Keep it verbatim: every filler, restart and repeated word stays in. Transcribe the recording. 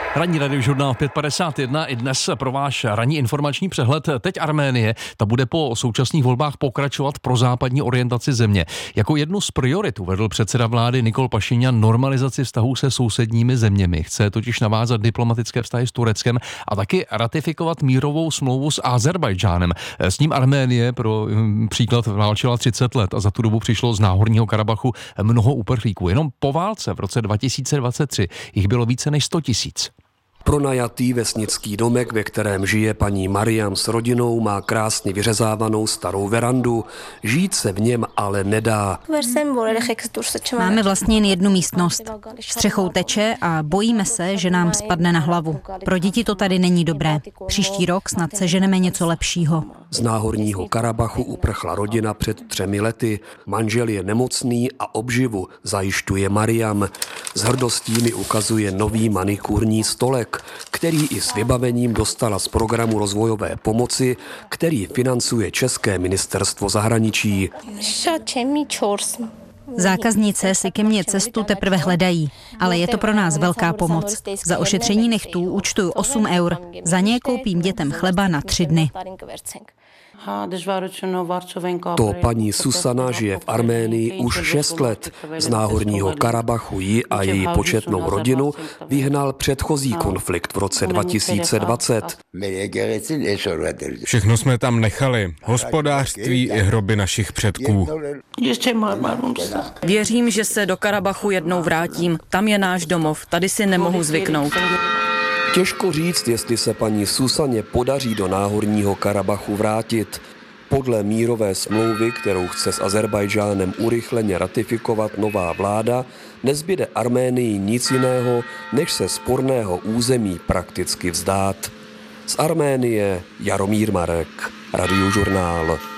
Ranní radiožurnál pět padesát jedna i dnes pro váš ranní informační přehled. Teď Arménie, ta bude po současných volbách pokračovat pro západní orientaci země. Jako jednu z priorit uvedl předseda vlády Nikol Pašinjan normalizaci vztahů se sousedními zeměmi. Chce totiž navázat diplomatické vztahy s Tureckem a taky ratifikovat mírovou smlouvu s Azerbajdžánem. S ním Arménie pro příklad válčila třicet let a za tu dobu přišlo z Náhorního Karabachu mnoho uprchlíků. Jenom po válce v roce dva tisíce dvacet tři jich bylo více než sto tisíc. Pronajatý vesnický domek, ve kterém žije paní Mariam s rodinou, má krásně vyřezávanou starou verandu. Žít se v něm ale nedá. Máme vlastně jen jednu místnost. Střechou teče a bojíme se, že nám spadne na hlavu. Pro děti to tady není dobré. Příští rok snad seženeme něco lepšího. Z Náhorního Karabachu uprchla rodina před třemi lety. Manžel je nemocný a obživu zajišťuje Mariam. S hrdostí mi ukazuje nový manikúrní stolek, který i s vybavením dostala z programu rozvojové pomoci, který financuje České ministerstvo zahraničí. Zákaznice si ke mně cestu teprve hledají, ale je to pro nás velká pomoc. Za ošetření nechtů účtuju osm eur. Za ně koupím dětem chleba na tři dny. To paní Susana žije v Arménii už šest let. Z Náhorního Karabachu ji a její početnou rodinu vyhnal předchozí konflikt v roce dva tisíce dvacet. Všechno jsme tam nechali. Hospodářství i hroby našich předků. Věřím, že se do Karabachu jednou vrátím. Tam je náš domov. Tady si nemohu zvyknout. Těžko říct, jestli se paní Susaně podaří do Náhorního Karabachu vrátit. Podle mírové smlouvy, kterou chce s Azerbajdžánem urychleně ratifikovat nová vláda, nezbyde Arménii nic jiného, než se sporného území prakticky vzdát. Z Arménie Jaromír Marek, Radiožurnál.